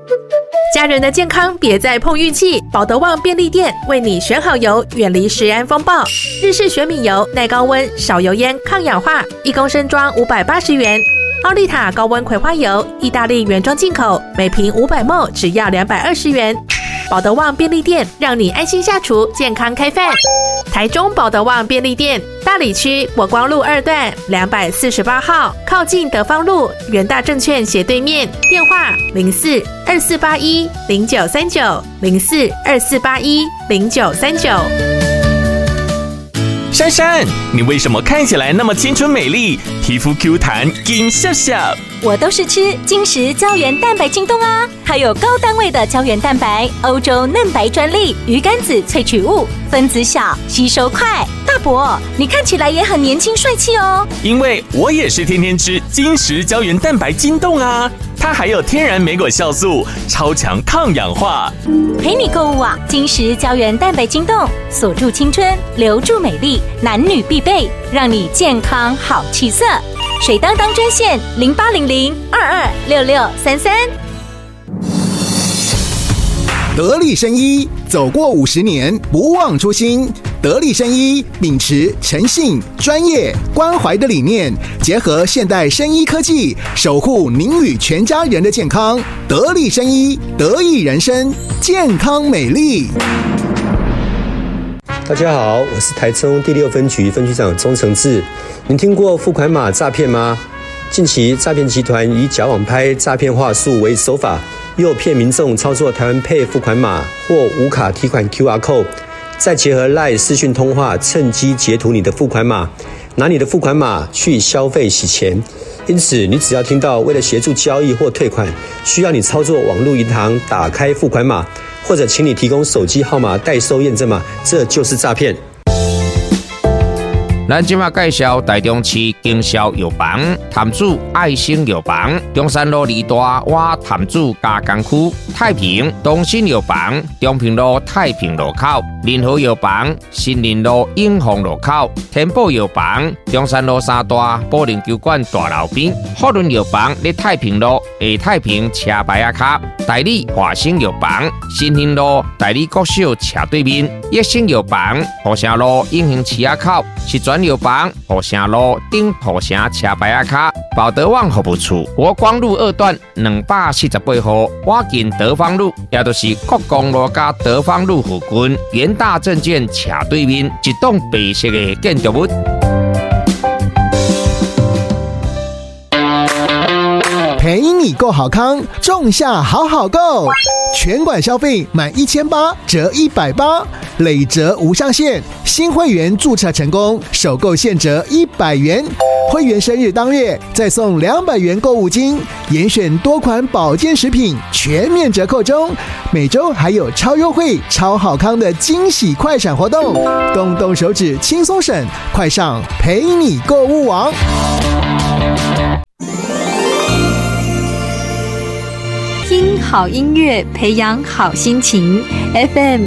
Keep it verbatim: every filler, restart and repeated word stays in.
家人的健康别再碰运气，保德旺便利店为你选好油，远离食安风暴。日式玄米油耐高温、少油烟、抗氧化，一公升装五百八十元。奥利塔高温葵花油，意大利原装进口，每瓶五百毫升只要两百二十元。保德旺便利店让你安心下厨，健康开饭。台中保德旺便利店大里区国光路二段两百四十八号，靠近德芳路元大证券斜对面，电话零四二四八一零九三九零四二四八一零九三九。 珊珊，你为什么看起来那么青春美丽，皮肤 Q 弹金笑笑？ 我都是吃金石胶原蛋白晶冻啊，还有高单位的胶原蛋白，欧洲嫩白专利，鱼肝子萃取物，分子小，吸收快。大伯，你看起来也很年轻帅气哦。 因为我也是天天吃金石胶原蛋白晶冻啊，它还有天然莓果酵素，超强抗氧化。 陪你购物啊，金石胶原蛋白晶冻，锁住青春，留住美丽，男女必备，让你健康好气色。水当当专线零八零零二二六六三三。 得力生医走过五十年，不忘初心。得力生医秉持诚信、专业、关怀的理念，结合现代生医科技，守护您与全家人的健康。得力生医，得益人生，健康美丽。 大家好，我是台中第六分局分局长钟承志。您听过付款码诈骗吗？近期诈骗集团以假网拍、诈骗话术为手法，诱骗民众操作台湾 Pay 付款码或无卡提款 Q R code， 再结合 LINE 视讯通话，趁机截图你的付款码，拿你的付款码去消费洗钱。因此，你只要听到为了协助交易或退款，需要你操作网络银行打开付款码，或者请你提供手机号码代收验证码，这就是诈骗。 咱今麦介绍台中市经销药房潭子爱心药房，中山路二大我潭子加工区，太平东新药房中平路太平路口，联合药房新林路永丰路口，天宝药房中山路三大保龄球馆大楼边，福伦药房在太平路下太平车牌仔卡，代理华兴药房新兴路代理国小车对面，益生药房河城路永兴市仔口，是专药房河城路顶土城车牌仔卡，保德旺服务处国光路二段两百四十八号，我近德芳路，也就是国光路加德芳路附近元大证券斜对面一栋白色的建筑物。 陪你购好康，仲夏好好购，全馆消费满一千八折一百八，累折无上限。新会员注册成功，首购现折一百元，会员生日当月再送两百元购物金，严选多款保健食品全面折扣中，每周还有超优惠、超好康的惊喜快闪活动，动动手指轻松省，快上陪你购物网。 听好音乐，培养好心情。F M